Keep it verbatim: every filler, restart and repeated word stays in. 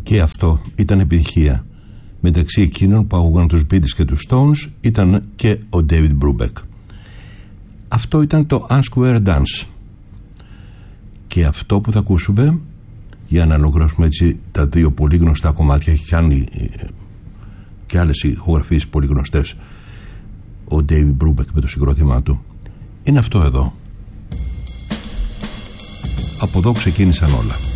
Και αυτό ήταν επιτυχία. Μεταξύ εκείνων που αγούγαν τους Beatles και τους Stones ήταν και ο David Brubeck. Αυτό ήταν το Unsquare Dance. Και αυτό που θα ακούσουμε, για να ολοκληρώσουμε έτσι τα δύο πολύ γνωστά κομμάτια, έχει κάνει και άλλες ηχογραφίες πολύ γνωστές ο David Brubeck με το συγκρότημά του, είναι αυτό εδώ. Από εδώ ξεκίνησαν όλα.